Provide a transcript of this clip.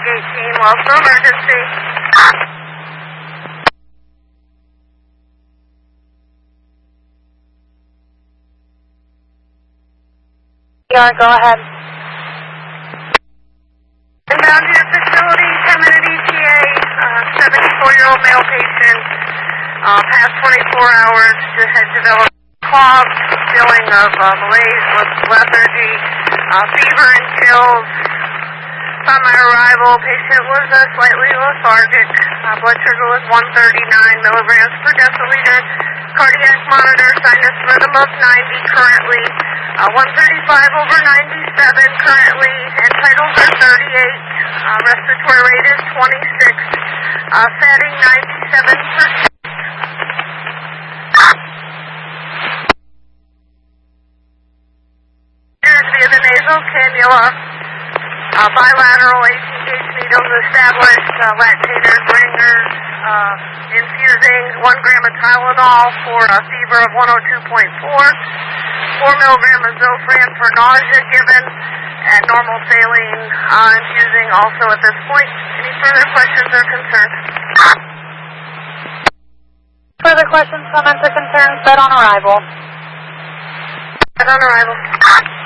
18, well, for emergency. Go ahead. Inbound to your facility, 10-minute ETA, 74-year-old male patient, past 24 hours, had developed cough, feeling of malaise with lethargy, fever and chills. Upon my arrival, patient was slightly lethargic. Blood sugar was 139 milligrams per deciliter. Cardiac monitor, sinus rhythm of 90 currently. 135/97 currently, and vitals are 38. Respiratory rate is 26. Fatting 97%. Via the nasal cannula. Bilateral 18-gauge needles established. Lactators, ringers, infusing 1 gram of Tylenol for a fever of 102.4. 4 milligram of Zofran for nausea given, and normal saline infusing also at this point. Any further questions or concerns? Further questions, comments, or concerns? Set on arrival. Set on arrival.